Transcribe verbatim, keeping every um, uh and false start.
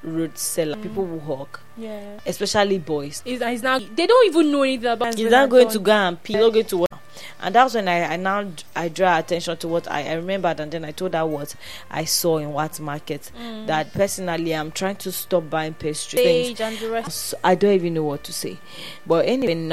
road seller, mm. people who hawk. Yeah. Especially boys. He's, he's now, they don't even know anything about He's not going to go and pee. He's not going to work. And that's when I, I now I draw attention to what I, I remembered, and then I told her what I saw in Wat Market. Mm. That personally I'm trying to stop buying pastry things. And the rest. I don't even know what to say. But anyway, now